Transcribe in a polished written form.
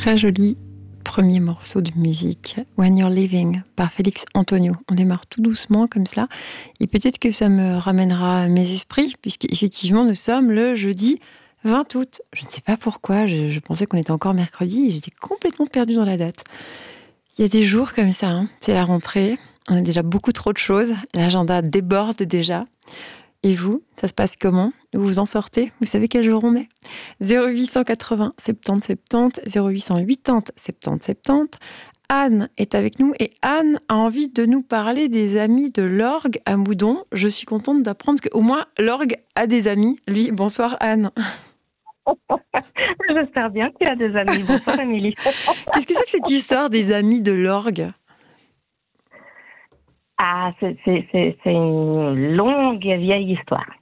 Très joli premier morceau de musique, When You're Leaving, par Félix Antonio. On démarre tout doucement comme cela. Et peut-être que ça me ramènera à mes esprits, puisqu'effectivement, nous sommes le jeudi 20 août. Je ne sais pas pourquoi, je pensais qu'on était encore mercredi et j'étais complètement perdue dans la date. Il y a des jours comme ça, hein, c'est la rentrée, on a déjà beaucoup trop de choses, l'agenda déborde déjà. Et vous, ça se passe comment? Vous vous en sortez? Vous savez quel jour on est? 0880 70 70, 0880 70 70. Anne est avec nous et Anne a envie de nous parler des amis de l'orgue à Moudon. Je suis contente d'apprendre qu'au moins l'orgue a des amis. Lui, bonsoir Anne. J'espère bien qu'il a des amis. Bonsoir Émilie. Qu'est-ce que c'est que cette histoire des amis de l'orgue? Ah, c'est une longue et vieille histoire.